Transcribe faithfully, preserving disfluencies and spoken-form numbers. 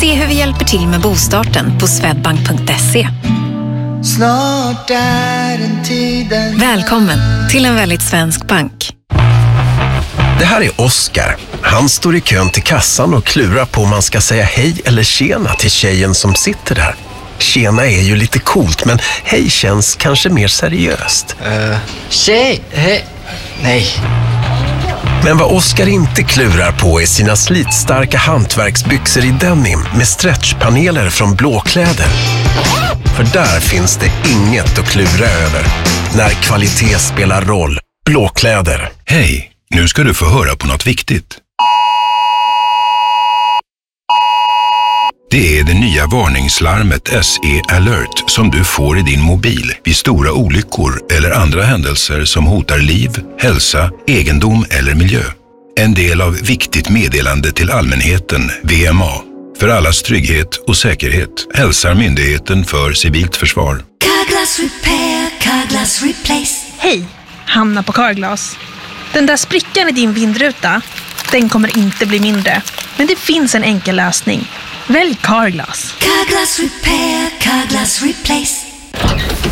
Se hur vi hjälper till med bostarten på swedbank punkt se. Snart är den tiden. Välkommen till en väldigt svensk bank. Det här är Oscar. Han står i kön till kassan och klurar på om man ska säga hej eller tjena till tjejen som sitter där. Tjena är ju lite coolt, men hej känns kanske mer seriöst. Uh, tjej, hej. Nej. Men vad Oscar inte klurar på är sina slitstarka hantverksbyxor i denim med stretchpaneler från Blåkläder. För där finns det inget att klura över när kvalitet spelar roll. Blåkläder. Hej, nu ska du få höra på något viktigt. Det är det nya varningslarmet S E Alert som du får i din mobil vid stora olyckor eller andra händelser som hotar liv, hälsa, egendom eller miljö. En del av viktigt meddelande till allmänheten, V M A. För allas trygghet och säkerhet hälsar Myndigheten för civilt försvar. Carglass repair, Carglass replace. Hej, Hanna på Carglass. Den där sprickan i din vindruta, den kommer inte bli mindre. Men det finns en enkel lösning. Välj Carglass. Carglass repair, Carglass replace.